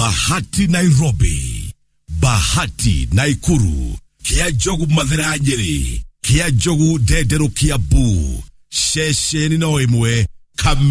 Bahati Nairobi, Bahati Naikuru, Kia Jogu Mathira Nyeri, Kia Jogu Dedero Kiambu, Shesheni no imwe